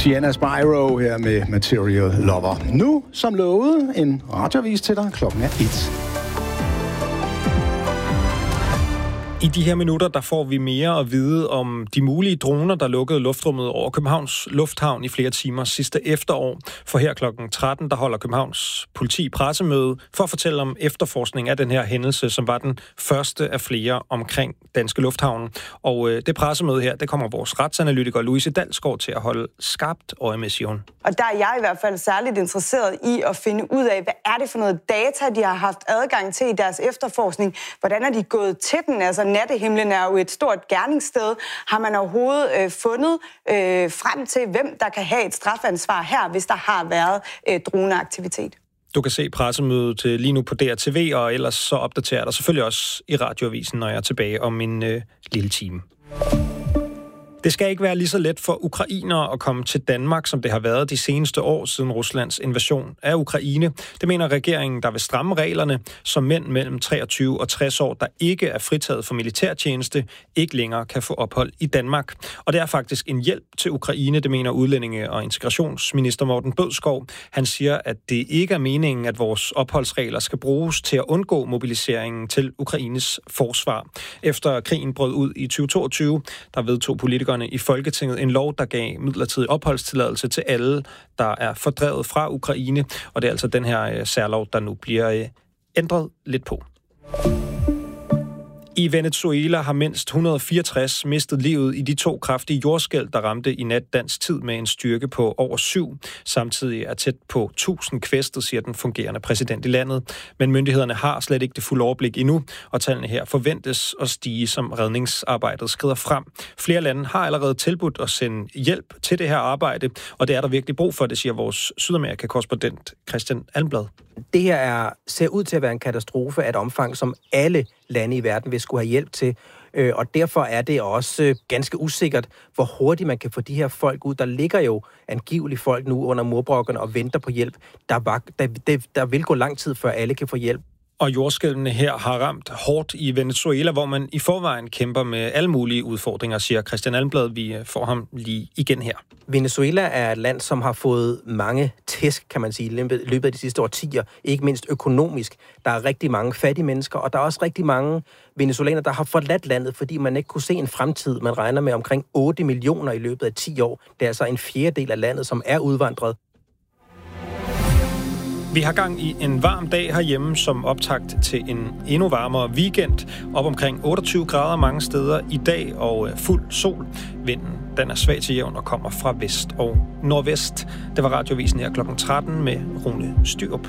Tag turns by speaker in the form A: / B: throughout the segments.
A: Sienna Spyro her med Material Lover. Nu, som lovet, en radioavis til dig. Klokken er 1.
B: I de her minutter, der får vi mere at vide om de mulige droner, der lukkede luftrummet over Københavns Lufthavn i flere timer sidste efterår. For her klokken 13, der holder Københavns politi pressemøde for at fortælle om efterforskning af den her hændelse, som var den første af flere omkring Danske Lufthavn. Og det pressemøde her, det kommer vores retsanalytiker Louise Dalsgaard til at holde skarpt øje med, siger hun.
C: Og der er jeg i hvert fald særligt interesseret i at finde ud af, hvad er det for noget data, de har haft adgang til i deres efterforskning? Hvordan er de gået til den? Altså, nattehimlen er jo et stort gerningssted. Har man overhovedet fundet frem til, hvem der kan have et strafansvar her, hvis der har været droneaktivitet?
B: Du kan se pressemødet lige nu på DRTV, og ellers så opdaterer der selvfølgelig også i radioavisen, når jeg er tilbage om en lille time. Det skal ikke være lige så let for ukrainere at komme til Danmark, som det har været de seneste år siden Ruslands invasion af Ukraine. Det mener regeringen, der vil stramme reglerne, så mænd mellem 23 og 60 år, der ikke er fritaget for militærtjeneste, ikke længere kan få ophold i Danmark. Og det er faktisk en hjælp til Ukraine, det mener udlændinge- og integrationsminister Morten Bødskov. Han siger, at det ikke er meningen, at vores opholdsregler skal bruges til at undgå mobiliseringen til Ukraines forsvar. Efter krigen brød ud i 2022, der vedtog politikere i Folketinget en lov, der gav midlertidig opholdstilladelse til alle, der er fordrevet fra Ukraine. Og det er altså den her særlov, der nu bliver ændret lidt på. I Venezuela har mindst 164 mistet livet i de 2 kraftige jordskælv, der ramte i nat dansk tid med en styrke på over 7. Samtidig er tæt på 1000 kvæstet, siger den fungerende præsident i landet. Men myndighederne har slet ikke det fulde overblik endnu, og tallene her forventes at stige, som redningsarbejdet skrider frem. Flere lande har allerede tilbudt at sende hjælp til det her arbejde, og det er der virkelig brug for, det siger vores Sydamerika-korrespondent Christian Almblad.
D: Det her ser ud til at være en katastrofe af et omfang, som alle lande i verden vil skulle have hjælp til. Og derfor er det også ganske usikkert, hvor hurtigt man kan få de her folk ud. Der ligger jo angiveligt folk nu under murbrokkerne og venter på hjælp. Der vil gå lang tid, før alle kan få hjælp.
B: Og jordskælvene her har ramt hårdt i Venezuela, hvor man i forvejen kæmper med alle mulige udfordringer, siger Christian Almblad. Vi får ham lige igen her.
D: Venezuela er et land, som har fået mange tæsk, kan man sige, i løbet af de sidste årtier. Ikke mindst økonomisk. Der er rigtig mange fattige mennesker, og der er også rigtig mange venezuelanere, der har forladt landet, fordi man ikke kunne se en fremtid. Man regner med omkring 8 millioner i løbet af 10 år. Det er altså en fjerdedel af landet, som er udvandret.
B: Vi har gang i en varm dag herhjemme som optakt til en endnu varmere weekend. Op omkring 28 grader mange steder i dag og fuld sol. Vinden den er svag til jævn og kommer fra vest og nordvest. Det var radiovisen her klokken 13 med Rune Styrup.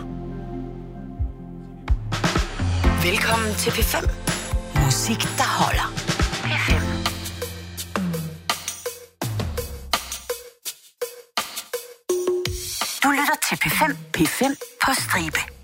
E: Velkommen til P5. Musik, der holder. P5. Du lytter til P5 på stribe.